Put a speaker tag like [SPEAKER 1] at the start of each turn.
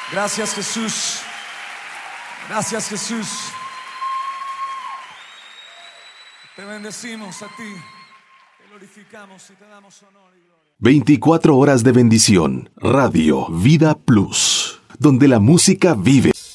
[SPEAKER 1] Gracias, Jesús. Gracias, Jesús. Te bendecimos a ti. Te glorificamos y te damos honor y gloria.
[SPEAKER 2] 24 horas de bendición. Radio Vida Plus, donde la música vive.